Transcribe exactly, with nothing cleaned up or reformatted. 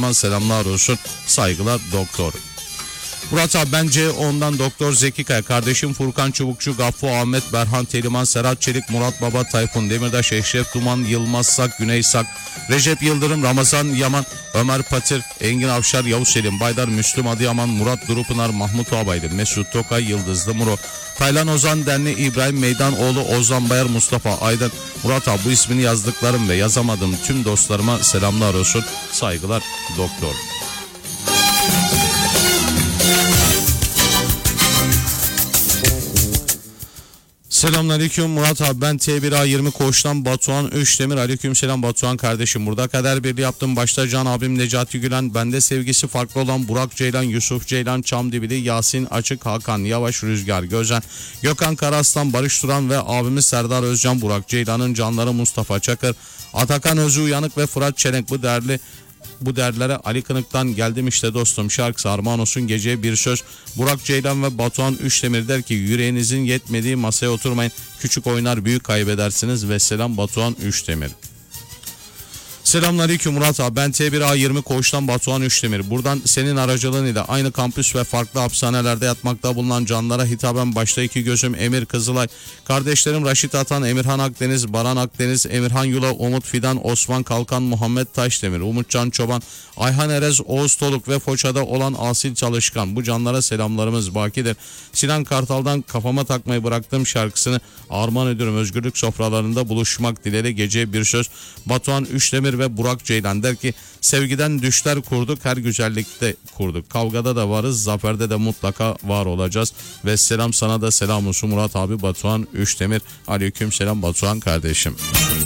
dostlarıma selamlar olsun. Saygılar doktor. Murat abi bence ondan Doktor Zeki Kaya, kardeşim Furkan Çubukçu, Gaffo, Ahmet, Berhan, Teliman, Serhat Çelik, Murat Baba, Tayfun Demirtaş, Eşref Duman, Yılmaz Sak, Güney Sak, Recep Yıldırım, Ramazan Yaman, Ömer Patir, Engin Avşar, Yavuz Selim Baydar, Müslüm Adıyaman, Murat Durupınar, Mahmut Abaylı, Mesut Tokay, Yıldızlı Muro, Taylan Ozan Derni, İbrahim Meydanoğlu, Ozan Bayar, Mustafa Aydın. Murat abi bu ismini yazdıklarım ve yazamadığım tüm dostlarıma selamlar olsun. Saygılar doktor. Selamünaleyküm Murat abi, ben T bir A yirmi Koç'tan Batuhan Öşdemir. Aleykümselam Batuhan kardeşim. Burada kader birliği yaptım. Başta Can abim Necati Gülen, bende sevgisi farklı olan Burak Ceylan, Yusuf Ceylan, Çamdibili, Yasin Açık, Hakan Yavaş, Rüzgar Gözen, Gökhan Karaslan, Barış Turan ve abimiz Serdar Özcan, Burak Ceylan'ın canları Mustafa Çakır, Atakan Özü Uyanık ve Fırat Çelenk. Bu değerli Bu derlere Ali Kınık'tan geldim işte dostum şarkısı armağan olsun, geceye bir söz. Burak Ceylan ve Batuhan Üçdemir der ki yüreğinizin yetmediği masaya oturmayın, küçük oynar büyük kaybedersiniz. Ve selam Batuhan Üçdemir. Selamünaleyküm Murat abi, ben T bir A yirmi Koç'tan Batuhan Üçdemir. Buradan senin aracılığın ile aynı kampüs ve farklı hapishanelerde yatmakta bulunan canlara hitaben başta iki gözüm Emir Kızılay, kardeşlerim Raşit Atan, Emirhan Akdeniz, Baran Akdeniz, Emirhan Yula, Umut Fidan, Osman Kalkan, Muhammed Taşdemir, Umutcan Çoban, Ayhan Erez, Oğuz Toluk ve Foça'da olan Asil Çalışkan. Bu canlara selamlarımız bakidir. Sinan Kartal'dan Kafama Takmayı Bıraktım şarkısını armağan ediyorum. Özgürlük sofralarında buluşmak dileğiyle geceye bir söz. Batuhan Üçdemir ve Burak Ceylan der ki sevgiden düşler kurduk, her güzellikte kurduk, kavgada da varız, zaferde de mutlaka var olacağız. Ve selam sana da selam olsun Murat abi. Batuhan Üçdemir. Aleyküm selam Batuhan kardeşim.